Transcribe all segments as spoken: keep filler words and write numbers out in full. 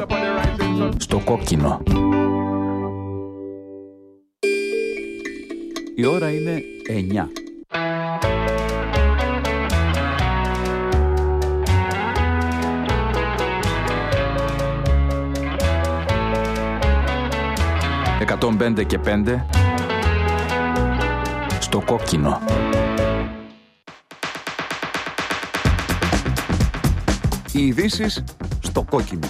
Στο κόκκινο. Η ώρα είναι εννιά. εκατόν πέντε και πέντε στο κόκκινο. Οι ειδήσεις στο κόκκινο.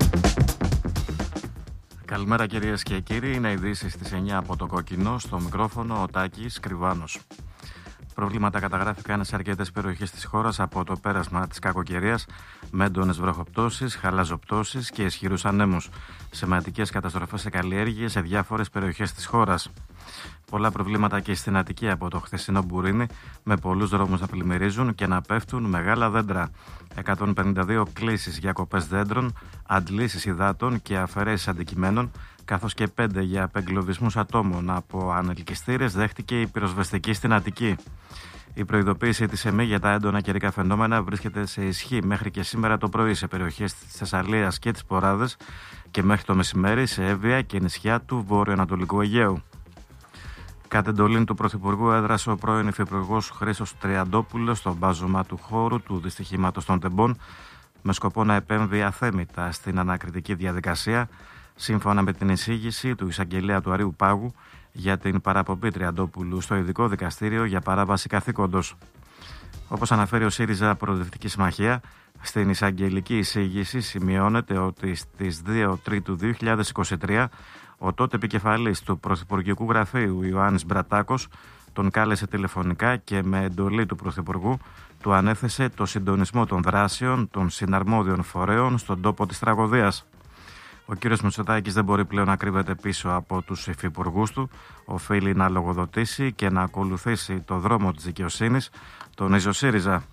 Καλημέρα κυρίες και κύριοι, είναι ειδήσεις στις εννιά από το κόκκινο. Στο μικρόφωνο ο Τάκης Κρυβάνος. Προβλήματα καταγράφηκαν σε αρκετές περιοχές της χώρας από το πέρασμα της κακοκαιρίας, με έντονες βροχοπτώσεις, χαλαζοπτώσεις και ισχυρούς ανέμους. Σημαντικές καταστροφές σε καλλιέργειες σε διάφορες περιοχές της χώρας. Πολλά προβλήματα και στην Αττική από το χθεσινό μπουρίνι, με πολλούς δρόμους να πλημμυρίζουν και να πέφτουν μεγάλα δέντρα. εκατόν πενήντα δύο κλήσεις για κοπές δέντρων, αντλήσεις υδάτων και αφαιρέσεις αντικειμένων, καθώς και πέντε για απεγκλωβισμούς ατόμων από ανελκυστήρες δέχτηκε η πυροσβεστική στην Αττική. Η προειδοποίηση της ΕΜΗ για τα έντονα καιρικά φαινόμενα βρίσκεται σε ισχύ μέχρι και σήμερα το πρωί σε περιοχές της Θεσσαλίας και της Ποράδες και μέχρι το μεσημέρι σε Εύβοια και νησιά του βορειοανατολικού Αιγαίου. Κατ' εντολή του Πρωθυπουργού έδρασε ο πρώην Υφυπουργός Χρήστος Τριαντόπουλος στο μπάζωμα του χώρου του δυστυχήματος των Τεμπών, με σκοπό να επέμβει αθέμητα στην ανακριτική διαδικασία, σύμφωνα με την εισήγηση του εισαγγελέα του Αρείου Πάγου για την παραπομπή Τριαντόπουλου στο ειδικό δικαστήριο για παράβαση καθήκοντος. Όπως αναφέρει ο ΣΥΡΙΖΑ Προοδευτική Συμμαχία, στην εισαγγελική εισήγηση σημειώνεται ότι στις δύο Τρίτου δύο χιλιάδες είκοσι τρία ο τότε επικεφαλής του Πρωθυπουργικού Γραφείου Ιωάννης Μπρατάκος τον κάλεσε τηλεφωνικά και με εντολή του Πρωθυπουργού του ανέθεσε το συντονισμό των δράσεων των συναρμόδιων φορέων στον τόπο της τραγωδίας. Ο κύριος Μητσοτάκης δεν μπορεί πλέον να κρύβεται πίσω από τους υφυπουργούς του, οφείλει να λογοδοτήσει και να ακολουθήσει το δρόμο της δικαιοσύνης, τονίζει ο ΣΥΡΙΖΑ.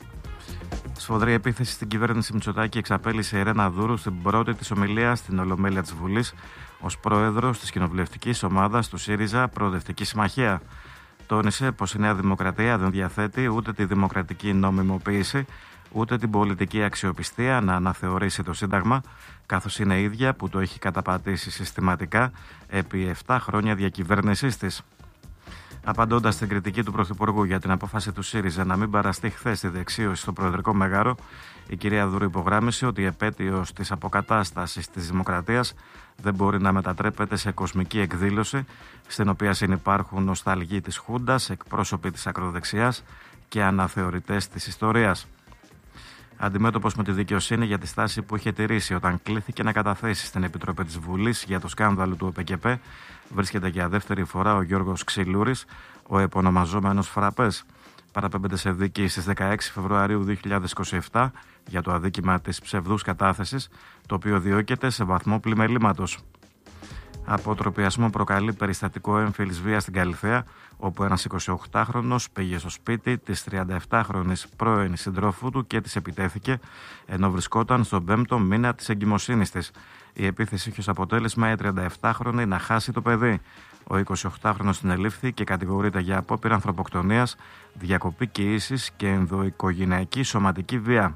Σφοδρή επίθεση στην κυβέρνηση Μητσοτάκη εξαπέλυσε η Ρένα Δούρου στην πρώτη της ομιλία στην Ολομέλεια της Βουλής ως πρόεδρος της κοινοβουλευτικής ομάδας του ΣΥΡΙΖΑ Προοδευτική Συμμαχία. Τόνισε πως η Νέα Δημοκρατία δεν διαθέτει ούτε τη δημοκρατική νομιμοποίηση, ούτε την πολιτική αξιοπιστία να αναθεωρήσει το Σύνταγμα, καθώς είναι η ίδια που το έχει καταπατήσει συστηματικά επί επτά χρόνια διακυβέρνησής της. Απαντώντας στην κριτική του Πρωθυπουργού για την απόφαση του ΣΥΡΙΖΑ να μην παραστεί χθες στη δεξίωση στο Προεδρικό Μέγαρο, η κυρία Δούρου υπογράμμισε ότι η επέτειος της αποκατάστασης της δημοκρατίας δεν μπορεί να μετατρέπεται σε κοσμική εκδήλωση, στην οποία συνυπάρχουν νοσταλγοί της Χούντας, εκπρόσωποι της ακροδεξιάς και αναθεωρητές της ιστορίας. Αντιμέτωπος με τη δικαιοσύνη για τη στάση που είχε τηρήσει όταν κλήθηκε να καταθέσει στην Επιτροπή της Βουλής για το σκάνδαλο του ΟΠΕΚΕΠΕ, βρίσκεται για δεύτερη φορά ο Γιώργος Ξυλούρης, ο επωνομαζόμενος Φραπές. Παραπέμπεται σε δίκη στις δεκαέξι Φεβρουαρίου δύο χιλιάδες είκοσι επτά για το αδίκημα της ψευδούς κατάθεσης, το οποίο διώκεται σε βαθμό πλημελήματος. Αποτροπιασμό προκαλεί περιστατικό έμφυλης βίας στην Καλιθέα, όπου ένας εικοσιοκτάχρονος πήγε στο σπίτι της τριανταεπτάχρονης πρώην συντρόφου του και της επιτέθηκε, ενώ βρισκόταν στον πέμπτο μήνα της εγκυμοσύνης της. Η επίθεση είχε ως αποτέλεσμα η τριανταεπτάχρονη να χάσει το παιδί. Ο εικοσιοκτάχρονος συνελήφθη και κατηγορείται για απόπειρα ανθρωποκτονίας, διακοπή κοίησης και ενδοοικογενειακή σωματική βία.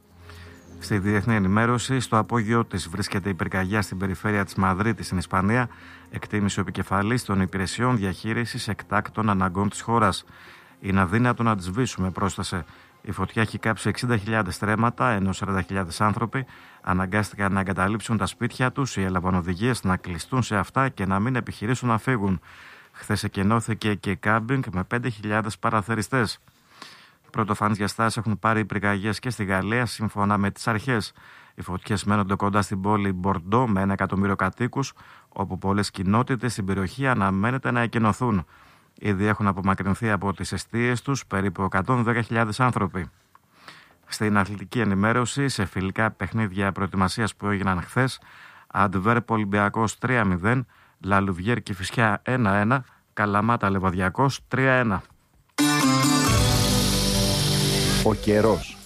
Στη διεθνή ενημέρωση, στο απόγειό της βρίσκεται η πυρκαγιά στην περιφέρεια της Μαδρίτης στην Ισπανία, εκτίμησε ο επικεφαλής των υπηρεσιών διαχείρισης εκτάκτων αναγκών της χώρας. Είναι αδύνατο να τη σβήσουμε, πρόσθεσε. Η φωτιά έχει κάψει εξήντα χιλιάδες στρέμματα, ενώ σαράντα χιλιάδες άνθρωποι αναγκάστηκαν να εγκαταλείψουν τα σπίτια τους ή έλαβαν οδηγίες να κλειστούν σε αυτά και να μην επιχειρήσουν να φύγουν. Χθες εκενώθηκε και κάμπινγκ με πέντε χιλιάδες παραθεριστές. Πρωτοφανείς διαστάσεις έχουν πάρει οι πυρκαγιές και στη Γαλλία, σύμφωνα με τις αρχές. Οι φωτιές μένονται κοντά στην πόλη Μπορντό με ένα εκατομμύριο κατοίκους, όπου πολλές κοινότητες στην περιοχή αναμένεται να εκενωθούν. Ήδη έχουν απομακρυνθεί από τις εστίες τους περίπου εκατόν δέκα χιλιάδες άνθρωποι. Στην αθλητική ενημέρωση, σε φιλικά παιχνίδια προετοιμασίας που έγιναν χθες, Αντβέρπ Ολυμπιακός τρία μηδέν, Λαλουβιέρ Κηφισιά ένα ένα, Καλαμάτα Λεβαδιακός τρία ένα. Ο καιρός.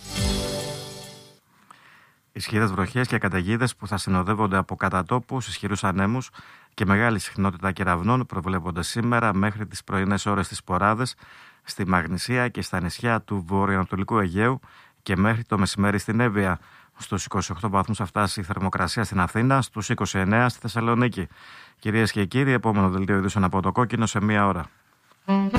Ισχυρές βροχές και καταιγίδες που θα συνοδεύονται από κατατόπους, ισχυρούς ανέμους και μεγάλη συχνότητα κεραυνών προβλέπονται σήμερα μέχρι τις πρωινές ώρες της Ποράδες, στη Μαγνησία και στα νησιά του βορειοανατολικού Αιγαίου και μέχρι το μεσημέρι στην Εύβοια. Στους είκοσι οκτώ βαθμούς θα φτάσει η θερμοκρασία στην Αθήνα, στους είκοσι εννέα στη Θεσσαλονίκη. Κυρίες και κύριοι, επόμενο δελτίο ειδήσεων από το Κόκκινο σε μία ώρα.